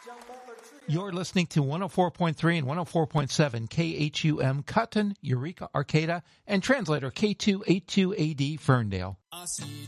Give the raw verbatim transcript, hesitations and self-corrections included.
You're listening to one oh four point three and one oh four point seven K H U M Cotton, Eureka, Arcata, and translator K two eighty-two A D Ferndale. I see